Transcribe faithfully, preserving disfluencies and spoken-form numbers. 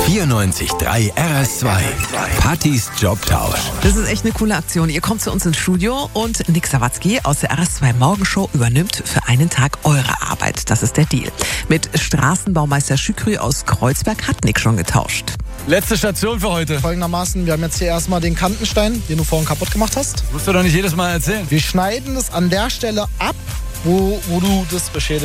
vierundneunzig Komma drei R S zwei. Pattis Jobtausch. Das ist echt eine coole Aktion. Ihr kommt zu uns ins Studio und Nick Sawatzki aus der R S zwei Morgenshow übernimmt für einen Tag eure Arbeit. Das ist der Deal. Mit Straßenbaumeister Schükrü aus Kreuzberg hat Nick schon getauscht. Letzte Station für heute. Folgendermaßen, wir haben jetzt hier erstmal den Kantenstein, den du vorhin kaputt gemacht hast. Musst du doch nicht jedes Mal erzählen. Wir schneiden es an der Stelle ab, wo, wo du das beschädigt